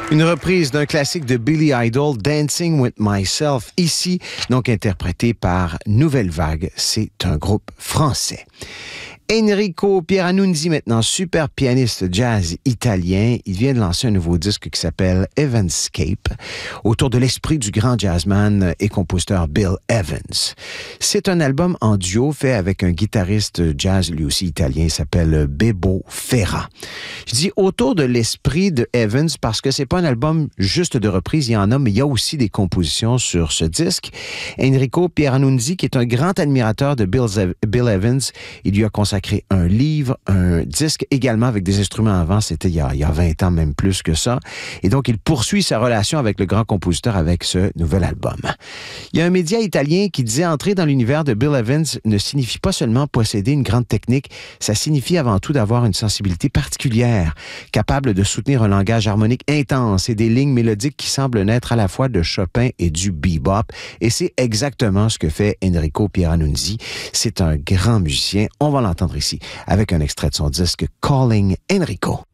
Une reprise d'un classique de Billy Idol, Dancing with Myself, ici, donc interprété par Nouvelle Vague. C'est un groupe français. Enrico Pieranunzi, maintenant super pianiste jazz italien, il vient de lancer un nouveau disque qui s'appelle Evanscape, autour de l'esprit du grand jazzman et compositeur Bill Evans. C'est un album en duo fait avec un guitariste jazz, lui aussi italien, il s'appelle Bebo Ferra. Je dis autour de l'esprit de Evans parce que c'est pas un album juste de reprise, il y en a, mais il y a aussi des compositions sur ce disque. Enrico Pieranunzi, qui est un grand admirateur de Bill Evans, il lui a consacré un livre, un disque, également avec des instruments avant, c'était il y a 20 ans, même plus que ça. Et donc, il poursuit sa relation avec le grand compositeur avec ce nouvel album. Il y a un média italien qui disait entrer dans l'univers de Bill Evans ne signifie pas seulement posséder une grande technique, ça signifie avant tout d'avoir une sensibilité particulière, capable de soutenir un langage harmonique intense et des lignes mélodiques qui semblent naître à la fois de Chopin et du bebop. Et c'est exactement ce que fait Enrico Pieranunzi. C'est un grand musicien. On va l'entendre ici avec un extrait de son disque Calling Enrico.